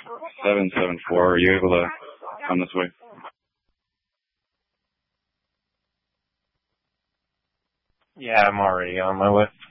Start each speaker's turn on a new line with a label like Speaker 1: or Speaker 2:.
Speaker 1: 774. Are you able to come this way?
Speaker 2: Yeah, I'm already on my way.